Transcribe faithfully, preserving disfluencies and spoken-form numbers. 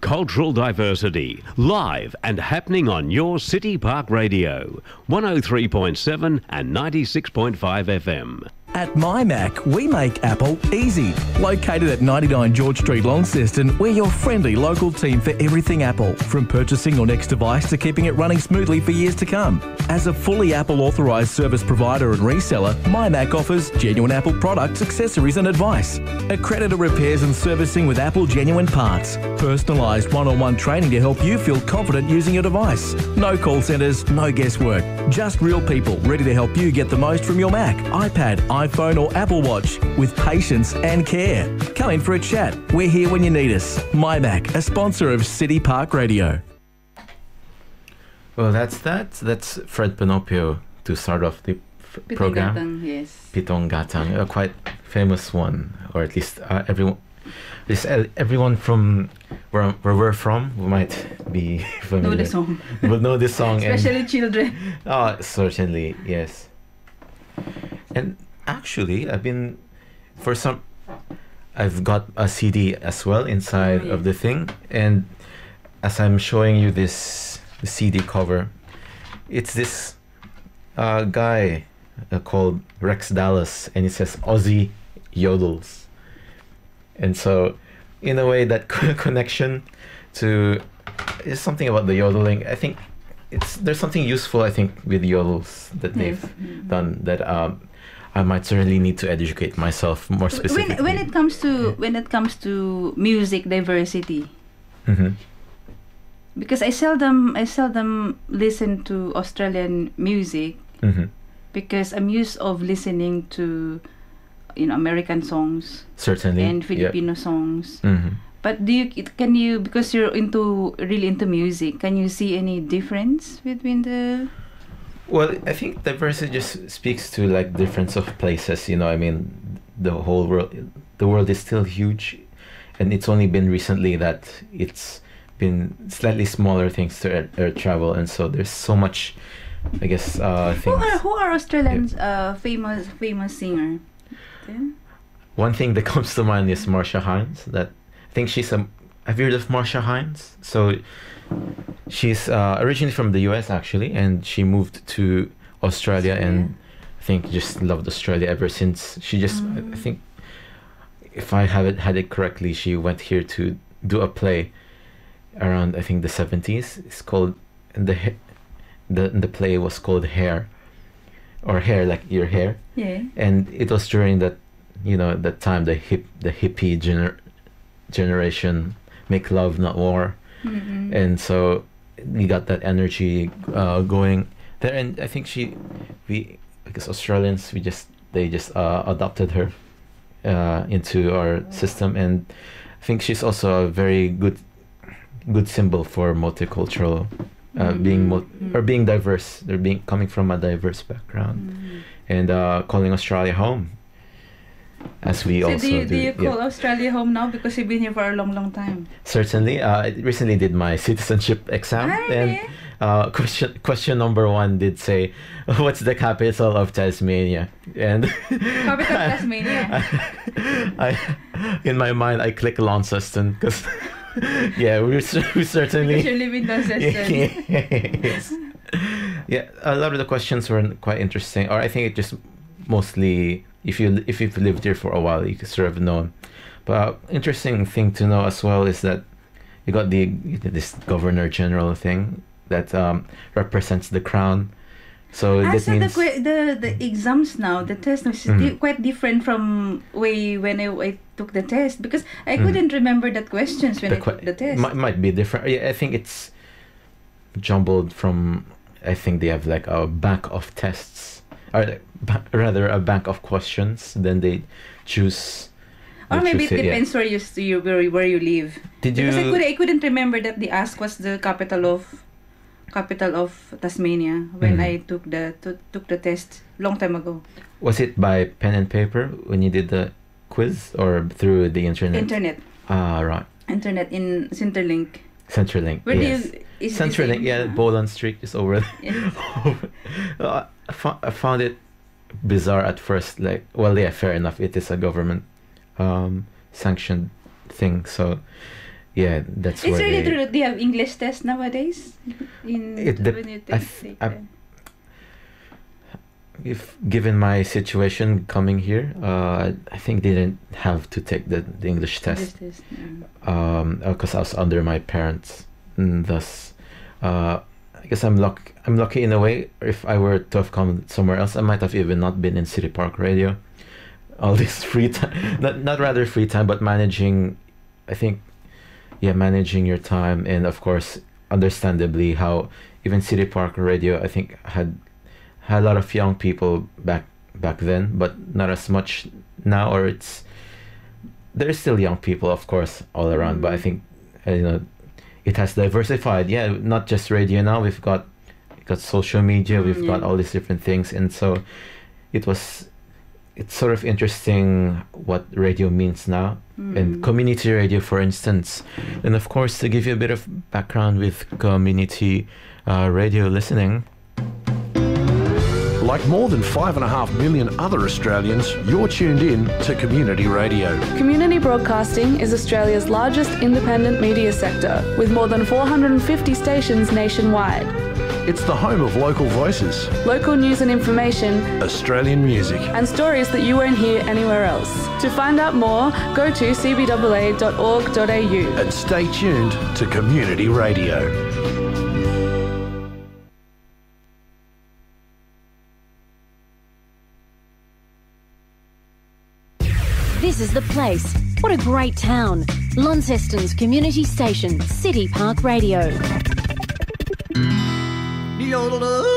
cultural diversity, live and happening on your City Park Radio, one oh three point seven and ninety-six point five F M. At MyMac, we make Apple easy. Located at ninety-nine George Street, Launceston, we're your friendly local team for everything Apple, from purchasing your next device to keeping it running smoothly for years to come. As a fully Apple authorised service provider and reseller, MyMac offers genuine Apple products, accessories and advice. Accredited repairs and servicing with Apple genuine parts. Personalised one-on-one training to help you feel confident using your device. No call centres, no guesswork. Just real people ready to help you get the most from your Mac, iPad, iPhone or Apple Watch with patience and care. Come in for a chat. We're here when you need us. MyMac, a sponsor of City Park Radio. Well, that's that. That's Fred Pinocchio to start off the f- Pitong program. Gatang, yes. Pitong Gatang, a quite famous one, or at least uh, everyone, this, uh, everyone from where, where we're from might be familiar. Know the song. Will know this song. Especially and, children. Oh, certainly, yes. And actually, I've been, for some, I've got a C D as well inside Oh, yeah. of the thing, and as I'm showing you this the C D cover, it's this uh, guy uh, called Rex Dallas, and it says Aussie Yodels. And so, in a way, that connection to is something about the yodeling. I think it's there's something useful, I think, with yodels that they've Yes. Mm. done that um, I might certainly need to educate myself more specifically. When, when it comes to when it comes to music diversity, Mm-hmm. because I seldom I seldom listen to Australian music Mm-hmm. because I'm used of listening to, you know, American songs Certainly. and Yep. Filipino songs. Mm-hmm. But do you can you because you're into really into music, can you see any difference between the? Well, I think diversity just speaks to like difference of places. You know, I mean, the whole world, the world is still huge, and it's only been recently that it's been slightly smaller thanks to air, air travel, and so there's so much, I guess, uh, Who things. are who are Australians uh famous famous singer? Yeah. One thing that comes to mind is Marsha Hines. That I think she's a. Have you heard of Marsha Hines? So she's uh, originally from the U S actually, and she moved to Australia, and I think just loved Australia ever since. She just, I- I think, if I have it had it correctly, she went here to do a play around I think the seventies. It's called and the ha- the the play was called Hair, or Hair like your hair, Yeah. and it was during that, you know, that time the hip the hippie gener- generation, make love not war. Mm-hmm. And so we got that energy uh, going there, and I think she we because Australians we just they just uh, adopted her uh, into our system, and I think she's also a very good good symbol for multicultural uh, being mul- or being diverse. They're being coming from a diverse background, Mhm. and uh, calling Australia home, as we So also do you, do. do you yeah. call Australia home now because you've been here for a long, long time? Certainly. Uh, I recently did my citizenship exam, Ah, and really? uh, question question number one did say, "What's the capital of Tasmania?" And Capital of Tasmania. I, in my mind, I click Launceston because, yeah, we cer- we certainly. Because you live in Launceston. Yes. Yeah, a lot of the questions were quite interesting, or I think it just mostly if you if you've lived here for a while, you could sort of know. But interesting thing to know as well is that you got the this Governor General thing that um, represents the crown. So Ah, that so the, means que- the the exams now, the test is Mhm. di- quite different from way when I, I took the test, because I Mhm. couldn't remember the questions when the I que- took the test. might, might be different. Yeah, I think it's jumbled from. I think they have like a bank of tests, or like, ba- rather a bank of questions. Then they choose. Or they maybe choose it yeah. depends where you s- you where, you- where you live. Did you? Because I could I couldn't remember that the Ask was the capital of capital of Tasmania when Mhm. I took the to, took the test long time ago. Was it by pen and paper when you did the quiz, or through the internet? Internet, Ah, right. internet in Centrelink. Centrelink. Where yes. do you is it the Centrelink, same? yeah, Ah. Boland Street is over there. Yeah. Uh, I, fo- I found it bizarre at first. Like, well, yeah, fair enough. It is a government um, sanctioned thing, so yeah, that's It's where really they, true that they have English tests nowadays. In It dep- when you I take, th- take I- the- if given my situation coming here, uh, I think they didn't have to take the, the English test. English test, mm. Um, because I was under my parents, and thus, uh, I guess I'm luck. I'm lucky in a way. If I were to have come somewhere else, I might have even not been in City Park Radio. All this free time, not not rather free time, but managing. I think, yeah, managing your time, and of course, understandably, how even City Park Radio, I think, had had a lot of young people back back then, but not as much now. Or it's there's still young people, of course, all around. Mm. But I think uh, you know, it has diversified. Yeah, not just radio now. We've got we've got social media. We've mm, got yeah. all these different things, and so it was. It's sort of interesting what radio means now, mm. and community radio, for instance. And of course, to give you a bit of background with community uh, radio listening. Like more than five and a half million other Australians, you're tuned in to Community Radio. Community broadcasting is Australia's largest independent media sector, with more than four hundred fifty stations nationwide. It's the home of local voices, local news and information, Australian music, and stories that you won't hear anywhere else. To find out more, go to c b a a dot org dot a u and stay tuned to Community Radio. This is the place. What a great town. Launceston's community station, City Park Radio. Yodeloo.